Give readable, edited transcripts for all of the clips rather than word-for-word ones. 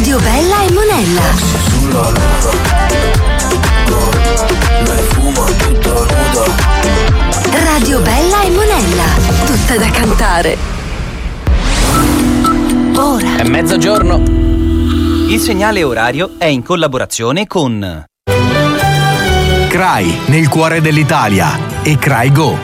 Radio Bella e Monella. Sulla luna, lei fuma tutta nuda. Radio Bella e Monella, tutta da cantare. Ora è mezzogiorno. Il segnale orario è in collaborazione con CRAI, nel cuore dell'Italia, e CRAI Go.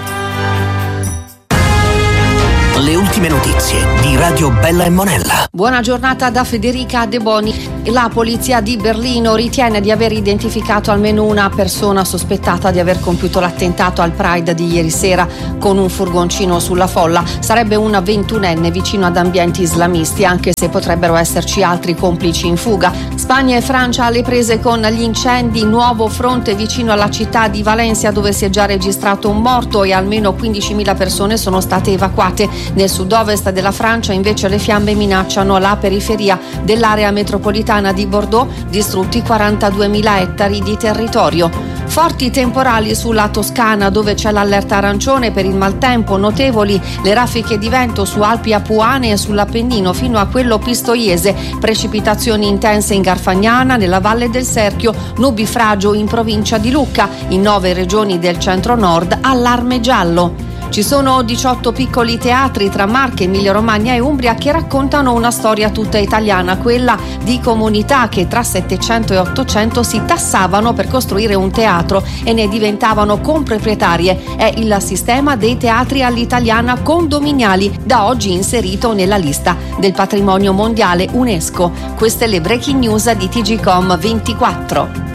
Le ultime notizie di Radio Bella e Monella. Buona giornata da Federica De Boni. La polizia di Berlino ritiene di aver identificato almeno una persona sospettata di aver compiuto l'attentato al Pride di ieri sera con un furgoncino sulla folla. Sarebbe una 21enne vicino ad ambienti islamisti, anche se potrebbero esserci altri complici in fuga. Spagna e Francia alle prese con gli incendi. Nuovo fronte vicino alla città di Valencia, dove si è già registrato un morto e almeno 15.000 persone sono state evacuate. Nel sud-ovest della Francia invece le fiamme minacciano la periferia dell'area metropolitana di Bordeaux, distrutti 42.000 ettari di territorio. Forti temporali sulla Toscana, dove c'è l'allerta arancione per il maltempo, notevoli le raffiche di vento su Alpi Apuane e sull'Appennino fino a quello pistoiese, precipitazioni intense in Garfagnana, nella Valle del Serchio, nubifragio in provincia di Lucca, in 9 regioni del centro-nord, allarme giallo. Ci sono 18 piccoli teatri tra Marche, Emilia-Romagna e Umbria che raccontano una storia tutta italiana, quella di comunità che tra 700 e 800 si tassavano per costruire un teatro e ne diventavano comproprietarie. È il sistema dei teatri all'italiana condominiali, da oggi inserito nella lista del patrimonio mondiale UNESCO. Queste le breaking news di TGcom 24.